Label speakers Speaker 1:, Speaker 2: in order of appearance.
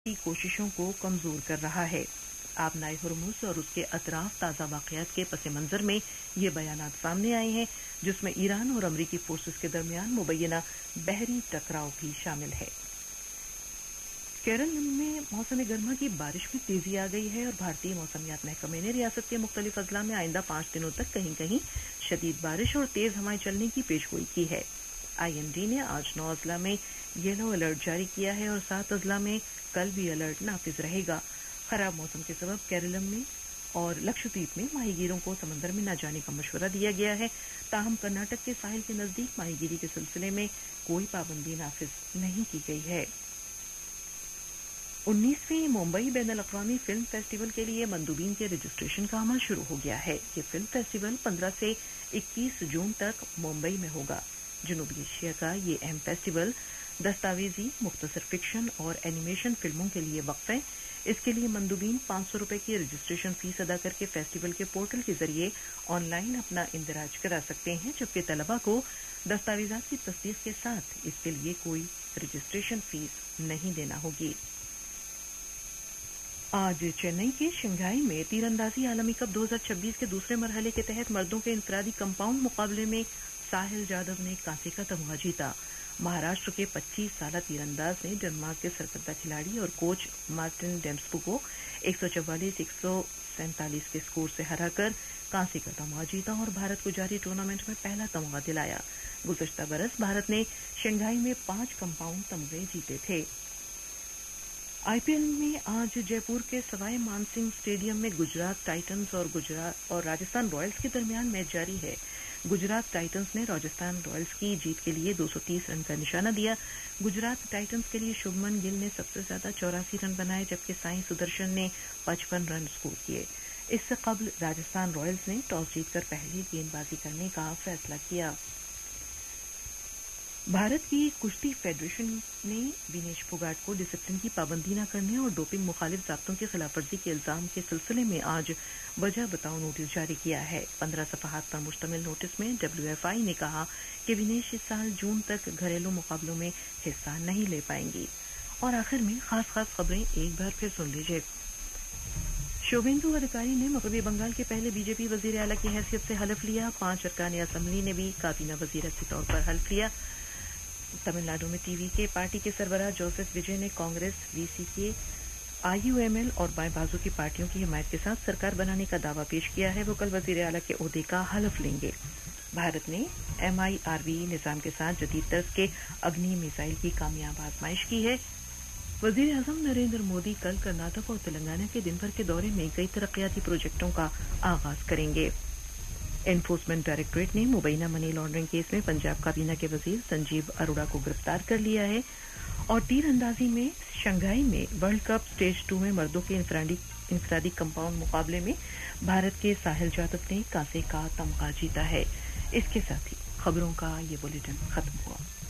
Speaker 1: की कोशिशों को कमजोर कर रहा है। आबनाए हुर्मुज़ और उसके अतराफ ताज़ा वाक़यात के पस मंज़र में ये बयानात सामने आए हैं, जिसमें ईरान और अमरीकी फोर्सेस के दरमियान मुबैना बहरी टकराव भी शामिल है। केरल में मौसम गर्मा की बारिश में तेजी आ गई है और भारतीय मौसमियात महकमे ने रियासत के मुख्तलिफ अजला में आइंदा 5 दिनों तक कहीं कहीं शदीद बारिश और तेज हवाएं चलने की पेशगोई की है। IMD ने आज 9 अजला में येलो अलर्ट जारी किया है और 7 अजला में कल भी अलर्ट नाफिज रहेगा। खराब मौसम के सबब केरलम में और लक्षद्वीप में माहीगीरों को समंदर में न जाने का मशवरा दिया गया है। ताहम कर्नाटक के साहिल के नजदीक माहीगीरी के सिलसिले में कोई पाबंदी नाफिज नहीं की गई है। 19वीं मुंबई बैनुल-अक़वामी फिल्म फेस्टिवल के लिए मंदूबीन के रजिस्ट्रेशन का अमल शुरू हो गया है। ये फिल्म फेस्टिवल 15 से 21 जून तक मुंबई में होगा। जनूबी एशिया का ये अहम फेस्टिवल दस्तावेजी, मुख्तसर फिक्शन और एनिमेशन फिल्मों के लिए वक्फ है। इसके लिए मंदूबीन 500 रुपए की रजिस्ट्रेशन फीस अदा करके फेस्टिवल के पोर्टल के जरिए ऑनलाइन अपना इंदराज करा सकते हैं, जबकि तलबा को दस्तावेजात की तस्दीक के साथ इसके लिए कोई रजिस्ट्रेशन फीस नहीं देना होगी। आज चेन्नई के शंघाई में तीरंदाजी आलमी कप 2026 के दूसरे मरहले के तहत मर्दों के इंफरादी कंपाउंड मुकाबले में साहिल यादव ने कांसे का तमगा जीता। महाराष्ट्र के 25 साला तीरंदाज ने डेनमार्क के सरकर्दा खिलाड़ी और कोच मार्टिन डेम्सबू को 144-147 के स्कोर से हराकर कांसे का तमगा जीता और भारत को जारी टूर्नामेंट में पहला तमगा दिलाया। गुज़श्ता बरस भारत ने शंघाई में 5 कंपाउंड तमगे जीते थे। IPL में आज जयपुर के सवाई मानसिंह स्टेडियम में गुजरात टाइटंस और राजस्थान रॉयल्स के दरमियान मैच जारी है। गुजरात टाइटंस ने राजस्थान रॉयल्स की जीत के लिए 230 रन का निशाना दिया। गुजरात टाइटंस के लिए शुभमन गिल ने सबसे ज्यादा 84 रन बनाए, जबकि साई सुदर्शन ने 55 रन स्कोर किए। इससे कबल राजस्थान रॉयल्स ने टॉस जीतकर पहले गेंदबाजी करने का फैसला किया। भारत की कुश्ती फेडरेशन ने विनेश फोगाट को डिसिप्लिन की पाबंदी न करने और डोपिंग मुखालिफ ज़ाब्तों की खिलाफवर्जी के इल्जाम के सिलसिले में आज वजह बताओ नोटिस जारी किया है। 15 सफ़हात पर मुश्तमिल नोटिस में WFI ने कहा कि विनेश इस साल जून तक घरेलू मुकाबलों में हिस्सा नहीं ले पाएंगी। और आखिर में खास खबरें एक बार फिर सुन लीजिए। शुभेंदु अधिकारी ने मगरबी बंगाल के पहले बीजेपी वजीर आला की हैसियत से हलफ लिया। 5 अरकान असम्बली ने भी काबीना वजीरत के तौर पर हल्फ लिया। तमिलनाडु में टीवी के पार्टी के सरबराह जोसेफ विजय ने कांग्रेस, VCK, IUML और बाएं बाजू की पार्टियों की हिमायत के साथ सरकार बनाने का दावा पेश किया है। वो कल वजीर आला के ओहदे का हलफ लेंगे। भारत ने MIRV निजाम के साथ जदीद तर्ज के अग्नि मिसाइल की कामयाब आजमाइश की है। वजीर आजम नरेंद्र मोदी कल कर्नाटक और तेलंगाना के दिन भर के दौरे में कई तरक्याती प्रोजेक्टों का आगाज करेंगे। एनफोर्समेंट डायरेक्टरेट ने मुबैना मनी लॉन्ड्रिंग केस में पंजाब काबीना के वजीर संजीव अरोड़ा को गिरफ्तार कर लिया है। और तीरंदाजी में शंघाई में वर्ल्ड कप स्टेज 2 में मर्दों के इंफरादी कंपाउंड मुकाबले में भारत के साहिल यादव ने कांसे का तमगा जीता है। इसके साथ ही खबरों का ये बुलेटिन खत्म हुआ।